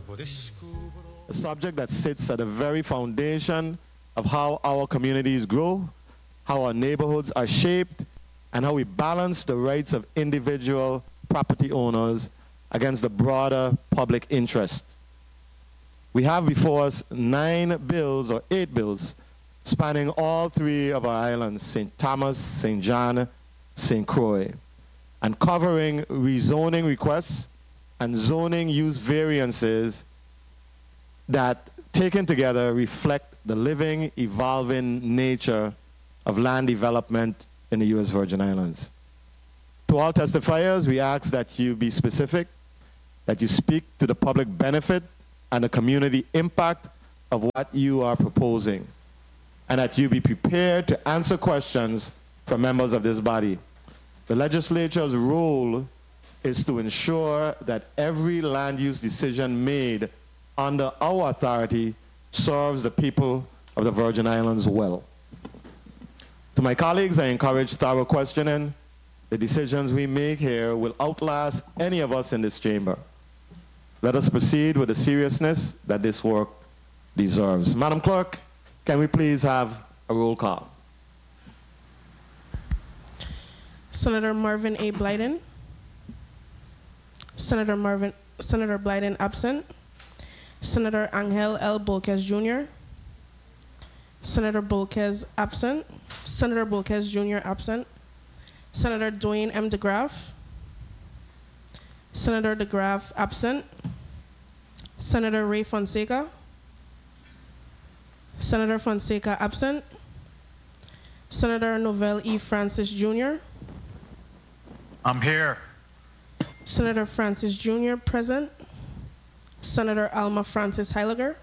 A subject that sits at the very foundation of how our communities grow, how our neighborhoods are shaped, and how we balance the rights of individual property owners against the broader public interest. We have before us 9 bills or 8 bills spanning all 3 of our islands, St. Thomas, St. John, St. Croix, and covering rezoning requests and zoning use variances that, taken together, reflect the living, evolving nature of land development in the U.S. Virgin Islands. To all testifiers, we ask that you be specific, that you speak to the public benefit and the community impact of what you are proposing, and that you be prepared to answer questions from members of this body. The legislature's role is to ensure that every land use decision made under our authority serves the people of the Virgin Islands well. To my colleagues, I encourage thorough questioning. The decisions we make here will outlast any of us in this chamber. Let us proceed with the seriousness that this work deserves. Madam Clerk, can we please have a roll call? Senator Marvin A. Blyden. Senator Blyden absent. Senator Angel L. Bolquez Jr. Senator Bolquez absent. Senator Bolquez Jr. absent. Senator Dwayne M. DeGraff. Senator DeGraff absent. Senator Ray Fonseca. Senator Fonseca absent. Senator Novell E. Francis Jr. I'm here. Senator Francis Jr. present. Senator Alma Francis Heiliger.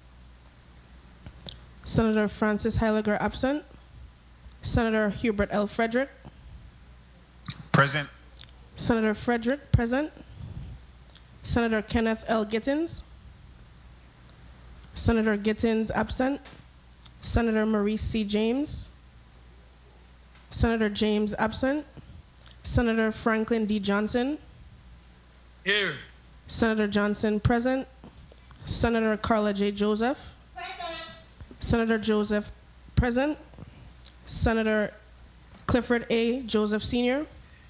Senator Francis Heiliger absent. Senator Hubert L. Frederick. Present. Senator Frederick present. Senator Kenneth L. Gittins. Senator Gittins absent. Senator Maurice C. James. Senator James absent. Senator Franklin D. Johnson. Here. Senator Johnson present. Senator Carla J. Joseph. Present. Senator Joseph present. Senator Clifford A. Joseph Sr.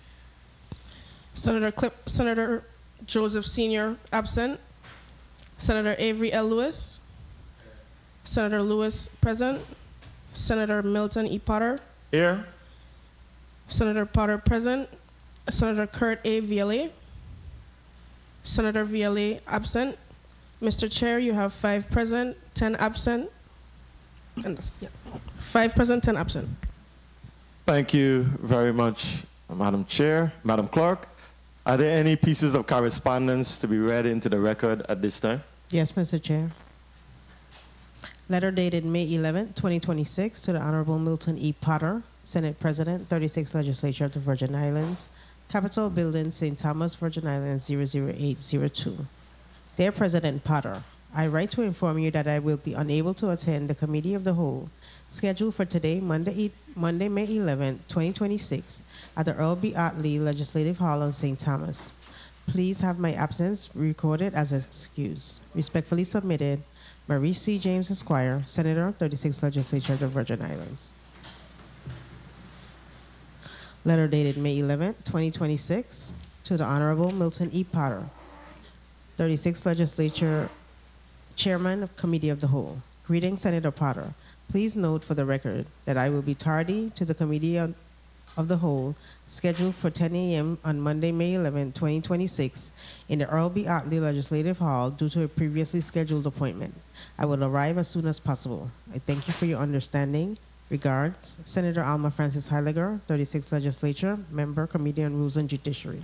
Senator Joseph Sr. absent. Senator Avery L. Lewis. Senator Lewis present. Senator Milton E. Potter. Here. Senator Potter present. Senator Kurt A. Viale. Senator Viale absent. Mr. Chair, you have 5 present, 10 absent. And 5 present, 10 absent. Thank you very much, Madam Chair. Madam Clerk, are there any pieces of correspondence to be read into the record at this time? Yes, Mr. Chair. Letter dated May 11, 2026, to the Honorable Milton E. Potter, Senate President, 36th Legislature of the Virgin Islands, Capitol Building, St. Thomas, Virgin Islands, 00802. Dear President Potter, I write to inform you that I will be unable to attend the Committee of the Whole scheduled for today, Monday, May 11, 2026, at the Earl B. Otley Legislative Hall on St. Thomas. Please have my absence recorded as an excuse. Respectfully submitted, Maurice C. James, Esquire, Senator, 36th Legislature of the Virgin Islands. Letter dated May 11, 2026, to the Honorable Milton E. Potter, 36th Legislature Chairman of Committee of the Whole. Greetings, Senator Potter. Please note for the record that I will be tardy to the Committee of the Whole scheduled for 10 a.m. on Monday, May 11, 2026, in the Earl B. Otley Legislative Hall due to a previously scheduled appointment. I will arrive as soon as possible. I thank you for your understanding. Regards, Senator Alma Francis Heiliger, 36th Legislature, Member, Committee on Rules and Judiciary.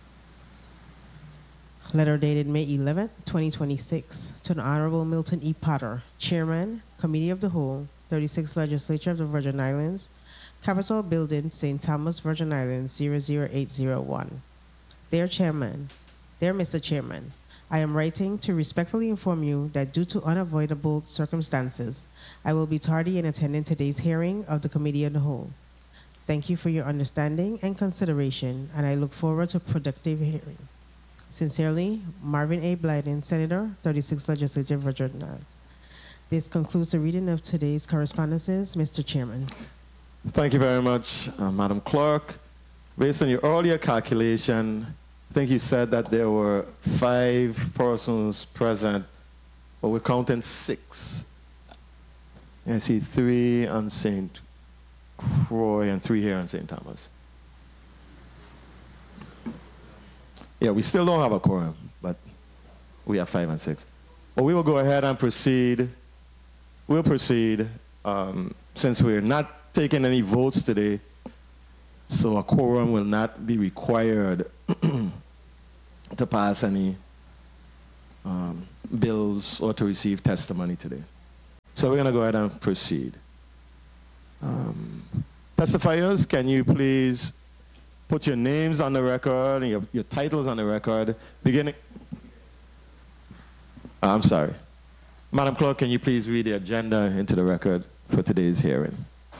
Letter dated May 11, 2026, to the Honorable Milton E. Potter, Chairman, Committee of the Whole, 36th Legislature of the Virgin Islands, Capitol Building, St. Thomas, Virgin Islands, 00801. Dear Mr. Chairman, I am writing to respectfully inform you that due to unavoidable circumstances, I will be tardy in attending today's hearing of the Committee of the Whole. Thank you for your understanding and consideration, and I look forward to a productive hearing. Sincerely, Marvin A. Blyden, Senator, 36th Legislature, Virginia Islands. This concludes the reading of today's correspondences. Mr. Chairman. Thank you very much, Madam Clerk. Based on your earlier calculation, I think you said that there were 5 persons present, but we're counting 6. I see 3 on St. Croix and 3 here on St. Thomas. Yeah, we still don't have a quorum, but we have 5 and 6. But we will go ahead and proceed. We'll proceed since we're not taking any votes today, so a quorum will not be required to pass any bills or to receive testimony today. So we're going to go ahead and proceed. Testifiers, can you please put your names on the record and your titles on the record, beginning... I'm sorry. Madam Clerk, can you please read the agenda into the record for today's hearing?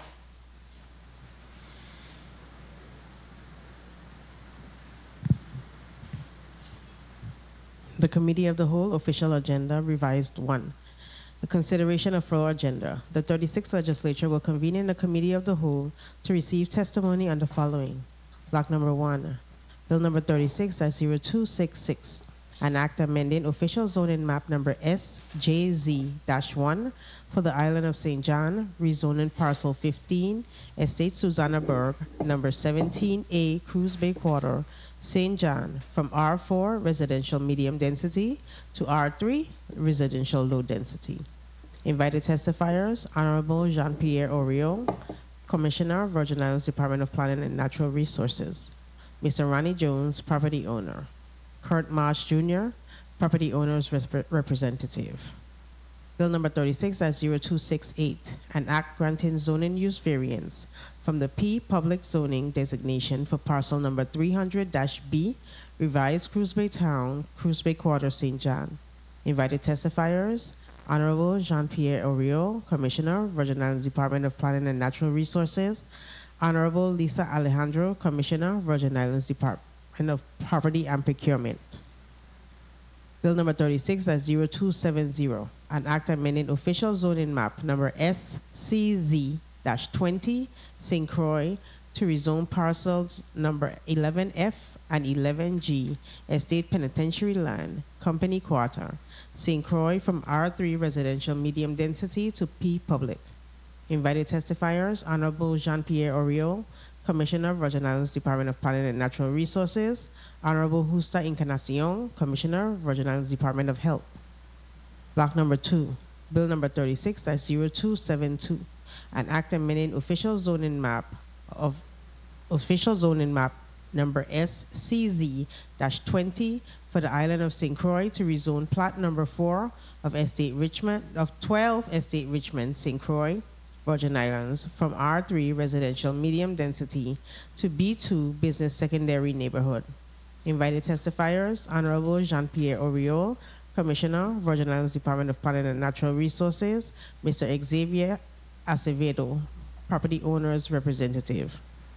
The Committee of the Whole Official Agenda Revised 1. The consideration of floor agenda. The 36th Legislature will convene in the Committee of the Whole to receive testimony on the following. Block number 1. Bill number 36-0266. An act amending official zoning map number SJZ-1 for the island of St. John, rezoning parcel 15, Estate Susanna Berg, number 17A, Cruise Bay Quarter, St. John, from R4, residential medium density, to R3, residential low density. Invited testifiers, Honorable Jean-Pierre Oriol, Commissioner, Virgin Islands Department of Planning and Natural Resources. Mr. Ronnie Jones, property owner. Kurt Marsh Jr., property owner's representative. Bill number 36-0268, an act granting zoning use variance from the P public zoning designation for parcel number 300-B, revised Cruise Bay Town, Cruise Bay Quarter, St. John. Invited testifiers, Honorable Jean-Pierre Oriol, Commissioner, Virgin Islands Department of Planning and Natural Resources. Honorable Lisa Alejandro, Commissioner, Virgin Islands Department of Property and Procurement. Bill number 36-0270, an act amending official zoning map number SCZ-20, St. Croix, to rezone parcels number 11F and 11G, Estate Penitentiary Land, Company Quarter, St. Croix, from R3 residential medium density to P public. Invited testifiers, Honorable Jean-Pierre Oriol, Commissioner, Virgin Islands Department of Planning and Natural Resources. Honorable Justa Encarnacion, Commissioner, Virgin Islands Department of Health. Block number 2, Bill number 36-0272, an act amending official zoning map number SCZ-20 for the island of St. Croix to rezone plat number 4 of 12 Estate Richmond, St. Croix, Virgin Islands, from R3 residential medium density to B2 business secondary neighborhood. Invited testifiers, Honorable Jean-Pierre Oriol, Commissioner, Virgin Islands Department of Planning and Natural Resources. Mr. Xavier Acevedo, property owner's representative.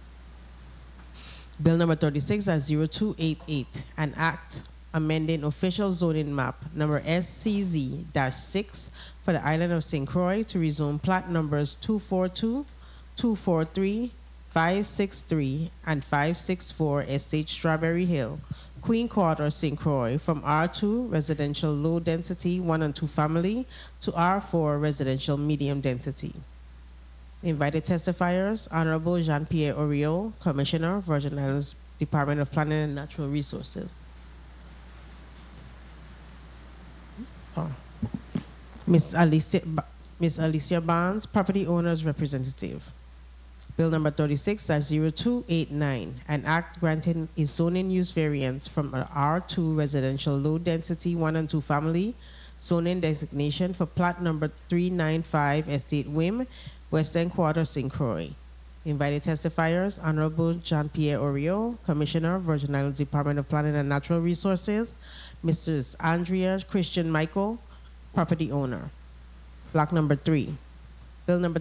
Bill number 36-0288, an act amending official zoning map number SCZ-6 for the island of St. Croix to rezone plat numbers 242, 243, 563, and 564 Estate Strawberry Hill, Queen Quarter, St. Croix, from R2 residential low density 1 and 2 family to R4 residential medium density. Invited testifiers, Honorable Jean-Pierre Oriol, Commissioner, Virgin Islands Department of Planning and Natural Resources. Ms. Alicia Barnes, property owner's representative. Bill number 36-0289, an act granting a zoning use variance from an R2 residential low density 1 and 2 family zoning designation for plat number 395 Estate Wim, Western Quarter, St. Croix. Invited testifiers, Honorable Jean-Pierre Oriol, Commissioner, Virgin Islands Department of Planning and Natural Resources. Mrs. Andrea Christian Michael, property owner. Block number 3. Bill number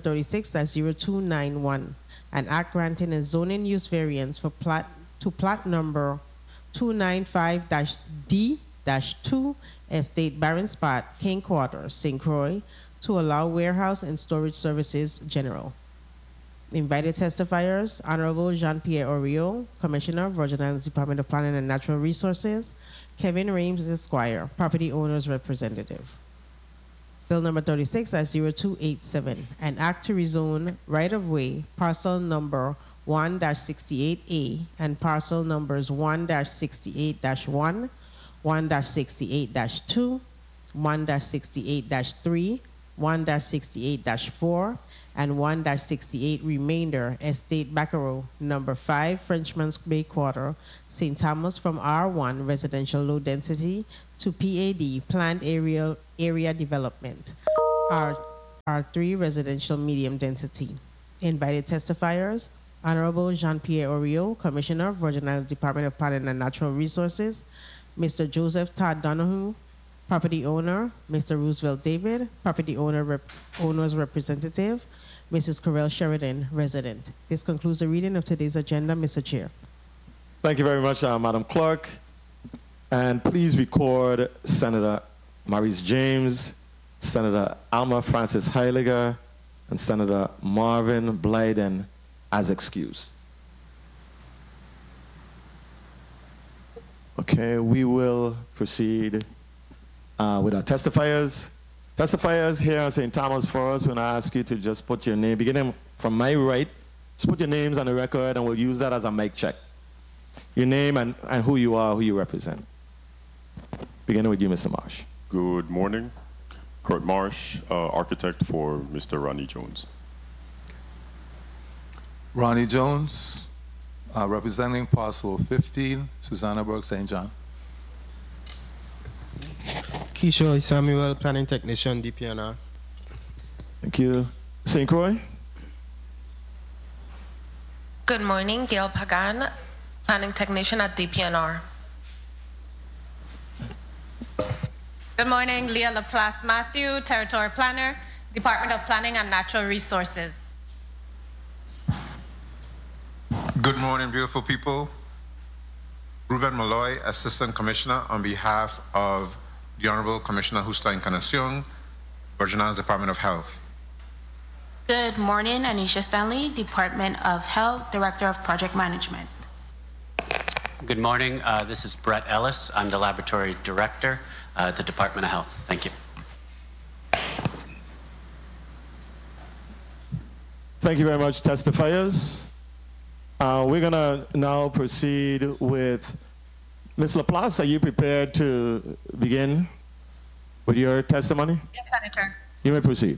36-0291, an act granting a zoning use variance for plat number 295-D-2, Estate Barron Spot, King Quarter, St. Croix, to allow warehouse and storage services general. Invited testifiers, Honorable Jean-Pierre Oriol, Commissioner, Virgin Islands Department of Planning and Natural Resources, Kevin Rames, Esquire, Property Owners Representative. Bill number 36-0287, an act to rezone right-of-way parcel number 1-68A and parcel numbers 1-68-1, 1-68-2, 1-68-3, 1-68-4, and 1-68 remainder Estate Baccarat number 5 Frenchman's Bay Quarter, St. Thomas from R1 residential low density to PAD planned area development, R3 residential medium density. Invited testifiers, Honorable Jean-Pierre Oriol, Commissioner, Virgin Islands Department of Planning and Natural Resources, Mr. Joseph Todd Donahue, property owner, Mr. Roosevelt David, property owner's representative, Mrs. Corel Sheridan, resident. This concludes the reading of today's agenda, Mr. Chair. Thank you very much, Madam Clerk. And please record Senator Maurice James, Senator Alma Francis Heiliger, and Senator Marvin Blyden as excused. Okay, we will proceed with our testifiers. Testifiers here at St. Thomas Forest, when I ask you to just put your name, beginning from my right, just put your names on the record and we'll use that as a mic check. Your name and who you are, who you represent. Beginning with you, Mr. Marsh. Good morning. Kurt Marsh, architect for Mr. Ronnie Jones. Ronnie Jones, representing parcel 15, Susannaburg, St. John. Kishore Samuel, planning technician, DPNR. Thank you. St. Croix. Good morning, Gail Pagan, planning technician at DPNR. Good morning, Leah Laplace Matthew, territory planner, Department of Planning and Natural Resources. Good morning, beautiful people. Ruben Malloy, Assistant Commissioner on behalf of the Honorable Commissioner Justa Encarnacion, Virgin Islands Department of Health. Good morning, Anisha Stanley, Department of Health, Director of Project Management. Good morning, this is Brett Ellis. I'm the Laboratory Director at the Department of Health. Thank you. Thank you very much, testifiers. We're going to now proceed with Ms. Laplace. Are you prepared to begin with your testimony? Yes, Senator. You may proceed.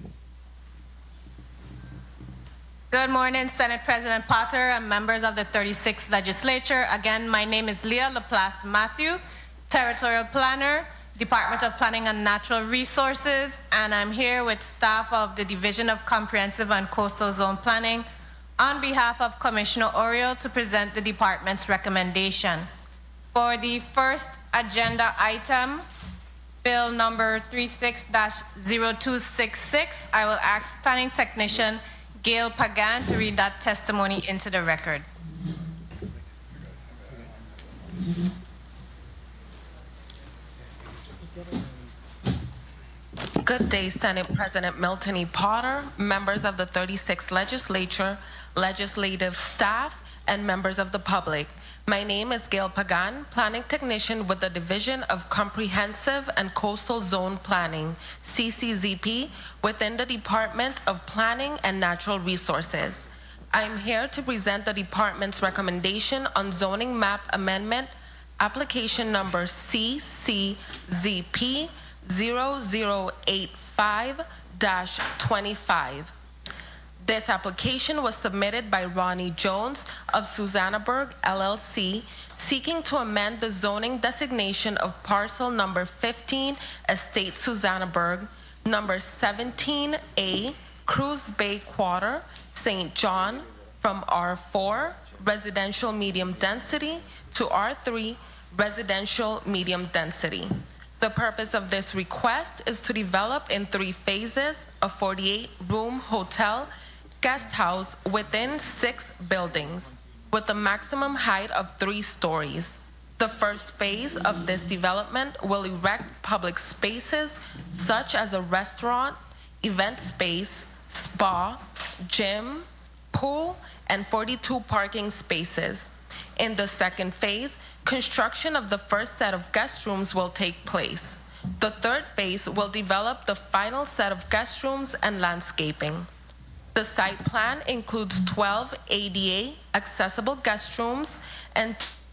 Good morning, Senate President Potter and members of the 36th Legislature. Again, my name is Leah Laplace Matthew, Territorial Planner, Department of Planning and Natural Resources, and I'm here with staff of the Division of Comprehensive and Coastal Zone Planning on behalf of Commissioner Oriol to present the department's recommendation. For the first agenda item, Bill number 36-0266, I will ask Planning Technician Gail Pagan to read that testimony into the record. Good day, Senate President Milton E. Potter, members of the 36th Legislature, legislative staff, and members of the public. My name is Gail Pagan, planning technician with the Division of Comprehensive and Coastal Zone Planning, CCZP, within the Department of Planning and Natural Resources. I'm here to present the department's recommendation on zoning map amendment, application number CCZP 0085-25. This application was submitted by Ronnie Jones of Susannaburg, LLC, seeking to amend the zoning designation of parcel number 15, Estate Susannaburg, number 17A, Cruz Bay Quarter, St. John, from R4, residential medium density, to R3, residential medium density. The purpose of this request is to develop in 3 phases a 48-room hotel guest house within 6 buildings with a maximum height of 3 stories. The first phase of this development will erect public spaces such as a restaurant, event space, spa, gym, pool, and 42 parking spaces. In the second phase, construction of the first set of guest rooms will take place. The third phase will develop the final set of guest rooms and landscaping. The site plan includes 12 ADA accessible guest rooms and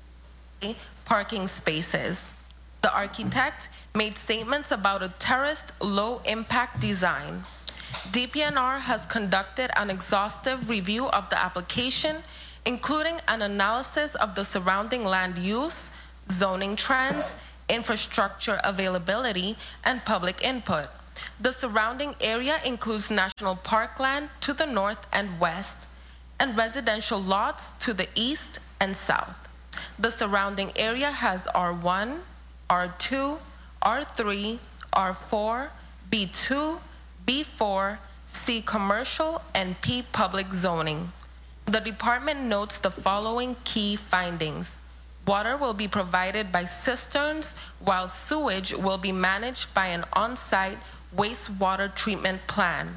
parking spaces. The architect made statements about a terraced, low-impact design. DPNR has conducted an exhaustive review of the application, including an analysis of the surrounding land use, zoning trends, infrastructure availability, and public input. The surrounding area includes national parkland to the north and west, and residential lots to the east and south. The surrounding area has R1, R2, R3, R4, B2, B4, C commercial, and P public zoning. The department notes the following key findings. Water will be provided by cisterns, while sewage will be managed by an on-site wastewater treatment plan.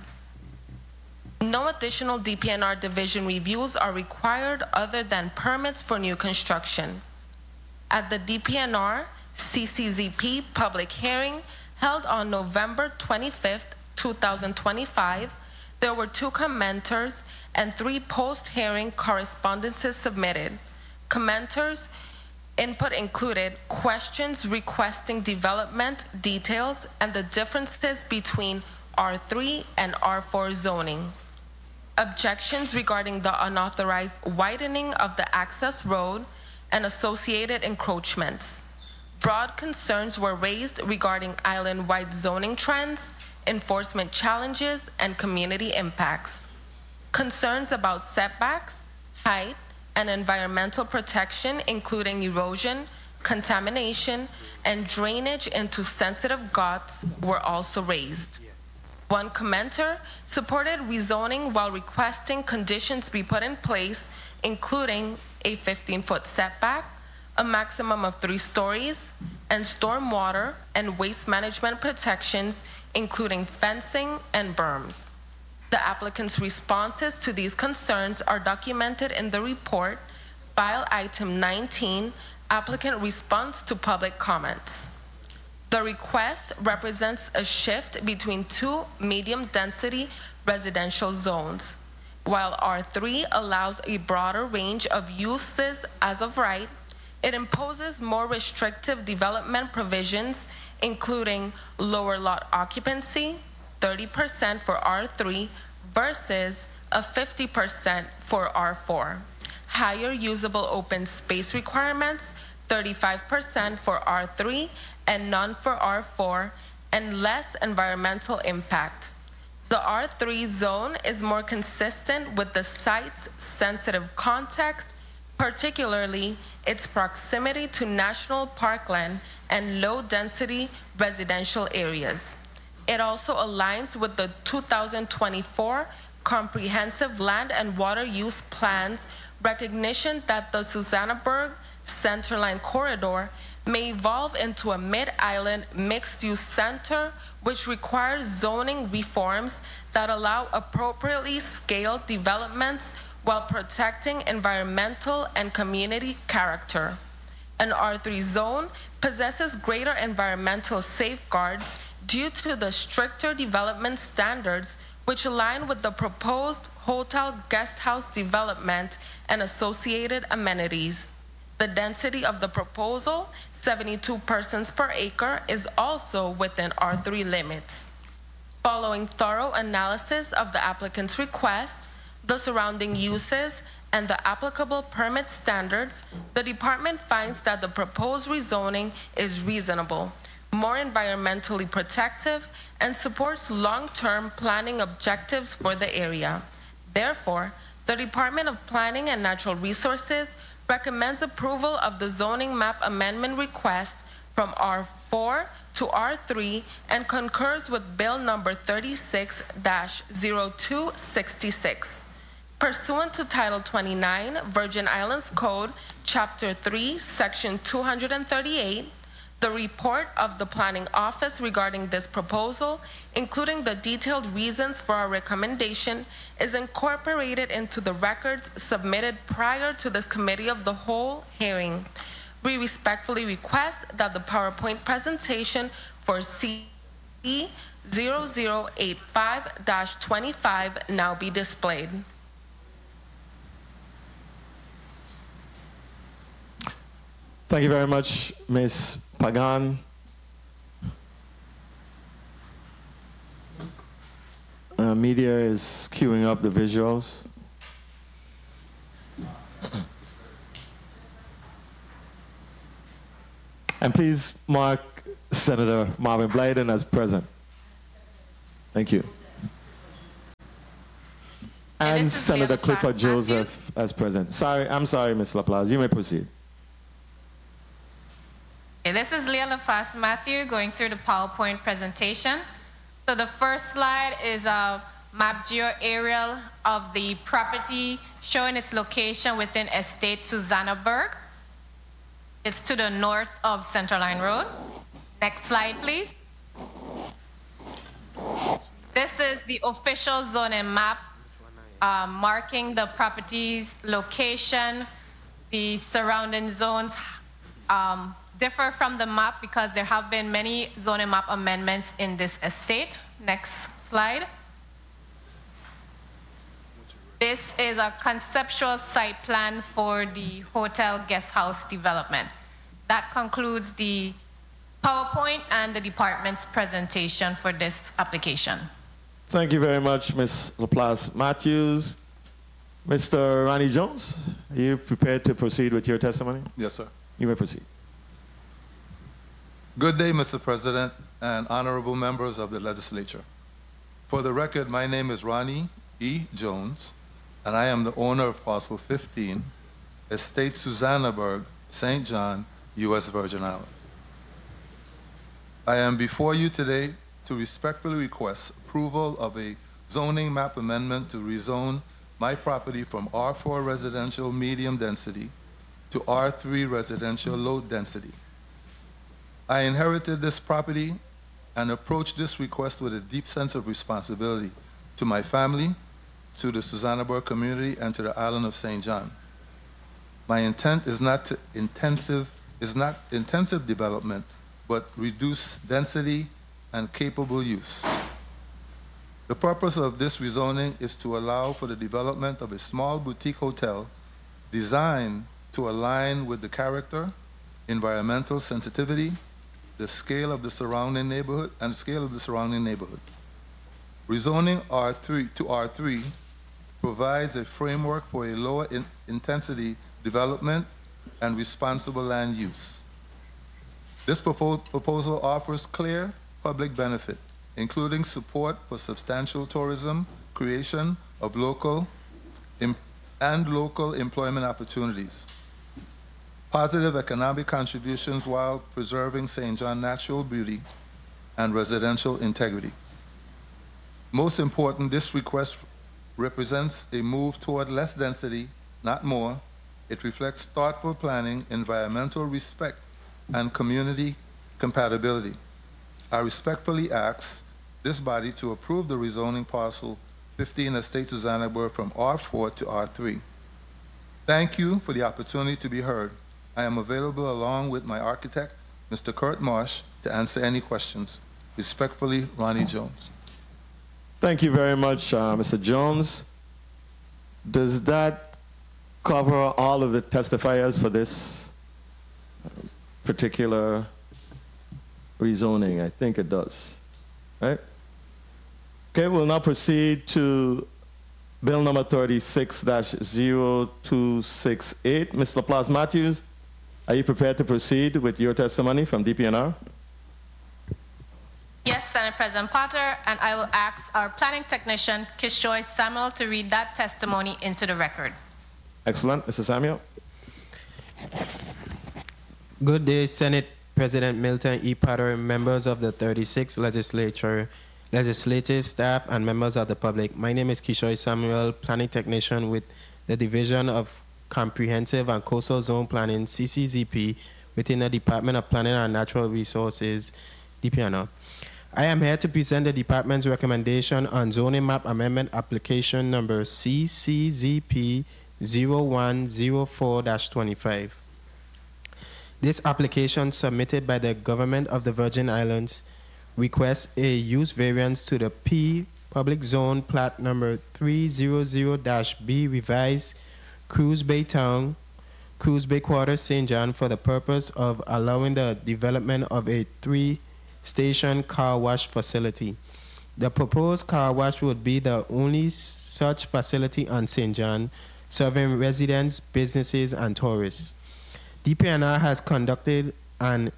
No additional DPNR division reviews are required other than permits for new construction. At the DPNR CCZP public hearing held on November 25, 2025, there were 2 commenters and 3 post-hearing correspondences submitted. Commenters' input included questions requesting development details and the differences between R3 and R4 zoning. Objections regarding the unauthorized widening of the access road and associated encroachments. Broad concerns were raised regarding island-wide zoning trends, enforcement challenges, and community impacts. Concerns about setbacks, height, and environmental protection, including erosion, contamination, and drainage into sensitive ghats, were also raised. One commenter supported rezoning while requesting conditions be put in place, including a 15-foot setback, a maximum of 3 stories, and stormwater and waste management protections, including fencing and berms. The applicant's responses to these concerns are documented in the report, file item 19, applicant response to public comments. The request represents a shift between 2 medium-density residential zones. While R3 allows a broader range of uses as of right, it imposes more restrictive development provisions, including lower lot occupancy, 30% for R3 versus a 50% for R4. Higher usable open space requirements, 35% for R3 and none for R4, and less environmental impact. The R3 zone is more consistent with the site's sensitive context, particularly its proximity to national parkland and low-density residential areas. It also aligns with the 2024 Comprehensive Land and Water Use Plan's recognition that the Susannaburg Centerline Corridor may evolve into a mid-island mixed-use center, which requires zoning reforms that allow appropriately scaled developments while protecting environmental and community character. An R3 zone possesses greater environmental safeguards due to the stricter development standards, which align with the proposed hotel guest house development and associated amenities. The density of the proposal, 72 persons per acre, is also within R3 limits. Following thorough analysis of the applicant's request, the surrounding uses, and the applicable permit standards, the department finds that the proposed rezoning is reasonable, more environmentally protective, and supports long-term planning objectives for the area. Therefore, the Department of Planning and Natural Resources recommends approval of the zoning map amendment request from R4 to R3 and concurs with Bill number 36-0266. Pursuant to Title 29, Virgin Islands Code, Chapter 3, Section 238, the report of the Planning Office regarding this proposal, including the detailed reasons for our recommendation, is incorporated into the records submitted prior to this Committee of the Whole hearing. We respectfully request that the PowerPoint presentation for C0085-25 now be displayed. Thank you very much, Ms. Pagan. Media is queuing up the visuals. And please mark Senator Marvin Blyden as present. Thank you. And Senator Clifford Joseph as present. I'm sorry, Ms. LaPlace. You may proceed. Okay, this is Leah LaFace Matthew going through the PowerPoint presentation. So the first slide is a map geo aerial of the property showing its location within Estate Susannaburg. It's to the north of Central Line Road. Next slide, please. This is the official zoning map marking the property's location. The surrounding zones differ from the map because there have been many zoning map amendments in this estate. Next slide. This is a conceptual site plan for the hotel guest house development. That concludes the PowerPoint and the department's presentation for this application. Thank you very much, Ms. LaPlace Matthews. Mr. Ronnie Jones, are you prepared to proceed with your testimony? Yes, sir. You may proceed. Good day, Mr. President and honorable members of the legislature. For the record, my name is Ronnie E. Jones, and I am the owner of parcel 15, Estate Susannaburg, St. John, U.S. Virgin Islands. I am before you today to respectfully request approval of a zoning map amendment to rezone my property from R4 residential medium density to R3 residential low density. I inherited this property and approached this request with a deep sense of responsibility to my family, to the Susannaburg community, and to the island of St. John. My intent is not intensive development, but reduced density and capable use. The purpose of this rezoning is to allow for the development of a small boutique hotel designed to align with the character, environmental sensitivity, the scale of the surrounding neighborhood, Rezoning R3 to R3 provides a framework for a lower intensity development and responsible land use. This proposal offers clear public benefit, including support for substantial tourism, creation of local employment opportunities, positive economic contributions while preserving St. John's natural beauty and residential integrity. Most important, this request represents a move toward less density, not more. It reflects thoughtful planning, environmental respect, and community compatibility. I respectfully ask this body to approve the rezoning parcel 15 Estate Susannaburg from R4 to R3. Thank you for the opportunity to be heard. I am available along with my architect, Mr. Kurt Marsh, to answer any questions. Respectfully, Ronnie Jones. Thank you very much, Mr. Jones. Does that cover all of the testifiers for this particular rezoning? I think it does. Right? Okay, we'll now proceed to Bill number 36-0268. Ms. LaPlace Matthews, are you prepared to proceed with your testimony from DPNR? Yes, Senate President Potter, and I will ask our planning technician, Kishjoy Samuel, to read that testimony into the record. Excellent. Mr. Samuel. Good day, Senate President Milton E. Potter, members of the 36th Legislature legislative staff, and members of the public. My name is Kishoy Samuel, planning technician with the Division of Comprehensive and Coastal Zone Planning, CCZP, within the Department of Planning and Natural Resources, DPNR. I am here to present the department's recommendation on zoning map amendment application number CCZP 0104-25. This application submitted by the government of the Virgin Islands requests a use variance to the P public zone plat number 300-B revised Cruise Bay Town, Cruise Bay Quarter, St. John for the purpose of allowing the development of a 3-station car wash facility. The proposed car wash would be the only such facility on St. John, serving residents, businesses, and tourists. DPNR has conducted an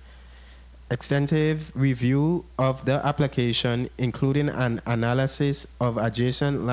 extensive review of the application, including an analysis of adjacent land